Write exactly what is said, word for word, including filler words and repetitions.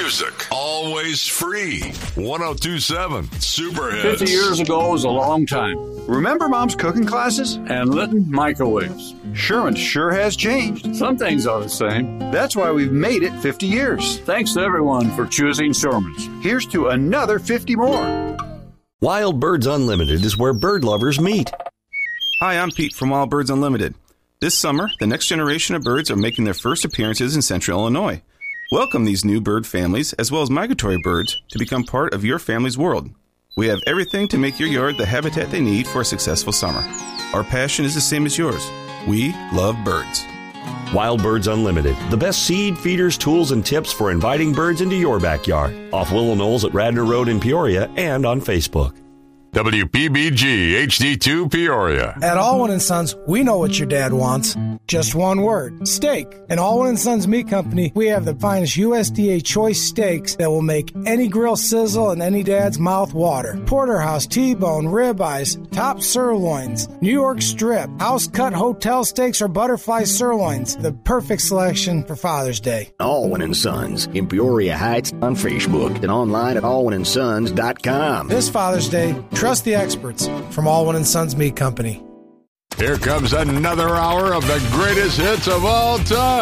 music, always free. ten twenty-seven Super Hits. fifty years ago was a long time. Remember Mom's cooking classes? And Litton microwaves. Sherman sure has changed. Some things are the same. That's why we've made it fifty years. Thanks to everyone for choosing Sherman's. Here's to another fifty more. Wild Birds Unlimited is where bird lovers meet. Hi, I'm Pete from Wild Birds Unlimited. This summer, the next generation of birds are making their first appearances in Central Illinois. Welcome these new bird families, as well as migratory birds, to become part of your family's world. We have everything to make your yard the habitat they need for a successful summer. Our passion is the same as yours. We love birds. Wild Birds Unlimited, the best seed, feeders, tools, and tips for inviting birds into your backyard. Off Willow Knolls at Radnor Road in Peoria and on Facebook. W P B G H D two Peoria. At Allwyn and Sons, we know what your dad wants. Just one word, steak. In Allwyn and Sons Meat Company, we have the finest U S D A choice steaks that will make any grill sizzle and any dad's mouth water. Porterhouse, T-bone, ribeyes, top sirloins, New York strip, house-cut hotel steaks, or butterfly sirloins. The perfect selection for Father's Day. Allwyn and Sons in Peoria Heights on Facebook and online at allwyn and sons dot com. This Father's Day, trust the experts from Allwyn and Sons Meat Company. Here comes another hour of the greatest hits of all time.